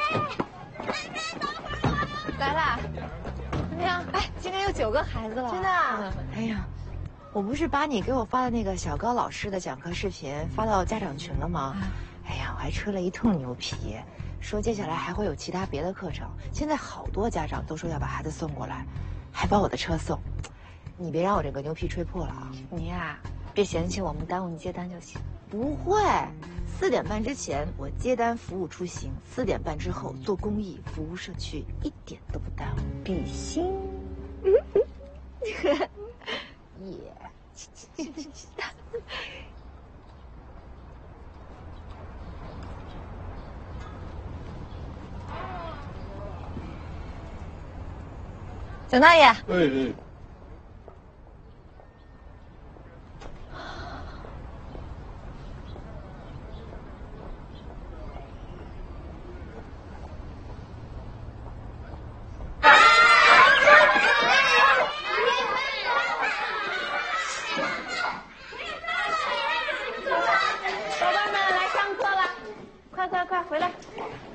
来啦！怎么样？哎，今天有9个孩子了， 真的啊？哎呀，我不是把你给我发的那个小高老师的讲课视频发到家长群了吗？哎呀，我还吹了一通牛皮，说接下来还会有其他别的课程。现在好多家长都说要把孩子送过来，还包我的车送。你别让我这个牛皮吹破了啊！ 你呀，别嫌弃我们耽误你接单就行。 不会，4点半之前我接单服务出行，4点半之后做公益服务社区，一点都不耽误。 比心。 耶！ 蒋大爷。 哎。 宝贝们来上课了，快回来！